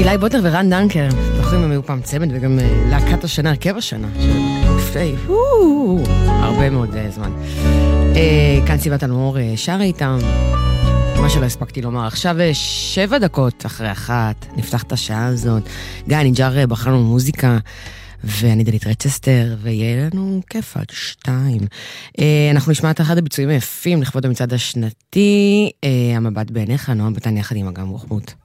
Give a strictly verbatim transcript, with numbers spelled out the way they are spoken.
אילי בוטנר ורן דנקר, זוכרים הם היו פעם צמד וגם להקת השנה, הרכב השנה, לפני הרבה מאוד זמן. כאן סיבת אלמור שרה איתם, מה שלא הספקתי לומר, עכשיו שבע דקות אחרי אחת, נפתח את השעה הזאת, גיא נג'ר בחרנו מוזיקה, ואני דלית רצ'סטר, ויהיה לנו כיף עד שתיים. אנחנו נשמע את אחד הביצועים היפים לכבוד המצעד השנתי, המבט בעיניך, נועם בטן יחד עם אגם רוחמות.